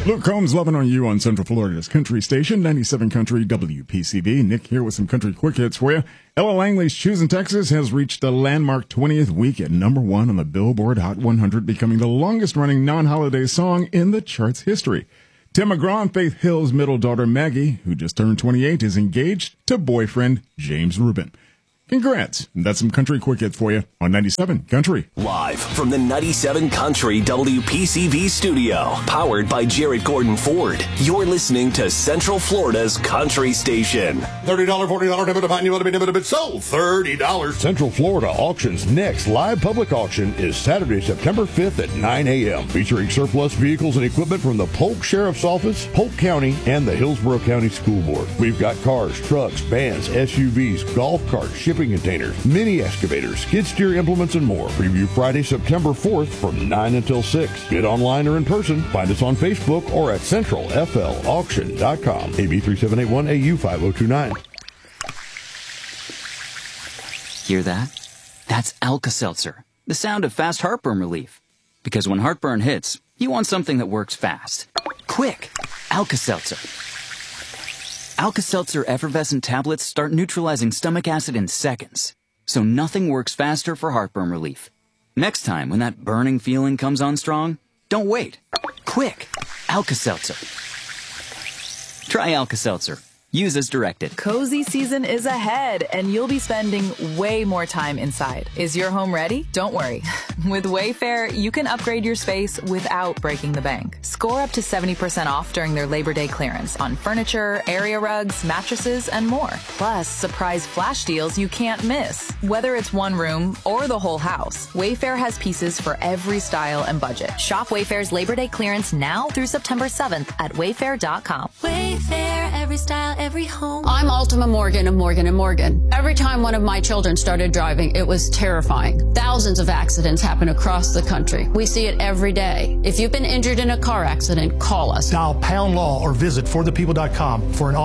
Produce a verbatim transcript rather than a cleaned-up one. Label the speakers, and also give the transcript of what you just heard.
Speaker 1: Luke Combs loving on you on Central Florida's country station, ninety-seven Country W P C V. Nick here with some country quick hits for you. Ella Langley's Choosing Texas has reached a landmark twentieth week at number one on the Billboard Hot one hundred, becoming the longest-running non-holiday song in the chart's history. Tim McGraw and Faith Hill's middle daughter Maggie, who just turned twenty-eight, is engaged to boyfriend James Rubin. Congrats. That's some country quick hits for you on ninety-seven Country.
Speaker 2: Live from the ninety-seven Country W P C V studio, powered by Jarrett Gordon Ford. You're listening to Central Florida's country station.
Speaker 3: thirty dollars, forty dollars, debit amount, you want to be debit, sold thirty dollars.
Speaker 4: Central Florida Auction's next live public auction is Saturday, September fifth at nine a.m., featuring surplus vehicles and equipment from the Polk Sheriff's Office, Polk County, and the Hillsborough County School Board. We've got cars, trucks, vans, S U Vs, golf carts, shipping containers, mini excavators, skid steer implements, and more. Preview Friday, September fourth from nine until six. Bid online or in person. Find us on Facebook or at central f l auction dot com. A B three seven eight one A U five oh two nine.
Speaker 5: Hear that? That's Alka-Seltzer, the sound of fast heartburn relief. Because when heartburn hits, you want something that works fast. Quick! Alka-Seltzer. Alka-Seltzer effervescent tablets start neutralizing stomach acid in seconds, so nothing works faster for heartburn relief. Next time when that burning feeling comes on strong, don't wait. Quick! Alka-Seltzer. Try Alka-Seltzer. Use as directed.
Speaker 6: Cozy season is ahead, and you'll be spending way more time inside. Is your home ready? Don't worry. With Wayfair, you can upgrade your space without breaking the bank. Score up to seventy percent off during their Labor Day clearance on furniture, area rugs, mattresses, and more. Plus, surprise flash deals you can't miss. Whether it's one room or the whole house, Wayfair has pieces for every style and budget.
Speaker 7: Shop Wayfair's Labor Day clearance now through September seventh at wayfair dot com.
Speaker 8: Wayfair, every style, every home.
Speaker 9: I'm Ultima Morgan of Morgan and Morgan. Every time one of my children started driving, it was terrifying. Thousands of accidents happen across the country. We see it every day. If you've been injured in a car accident, call us.
Speaker 10: Dial pound law or visit for the people dot com for an